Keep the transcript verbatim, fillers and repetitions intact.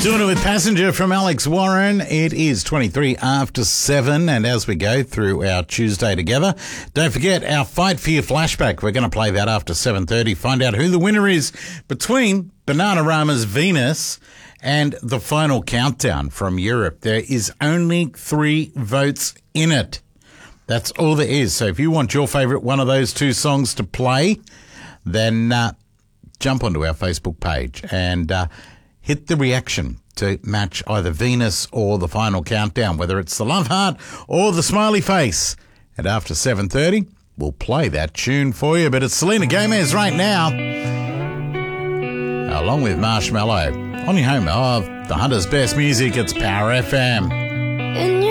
Doing it with Passenger from Alex Warren. It is twenty-three after seven, and as we go through our Tuesday together, don't forget our Fight for Your flashback. We're going to play that after seven thirty. Find out who the winner is between Bananarama's Venus and the Final Countdown from Europe. There is only three votes in it. That's all there is. So if you want your favourite one of those two songs to play, then uh, jump onto our Facebook page and uh, hit the reaction to match either Venus or the Final Countdown, whether it's the love heart or the smiley face. And after seven thirty, we'll play that tune for you. But it's Selena Gomez right now, along with Marshmello, on your home of the Hunter's Best Music. It's Power F M.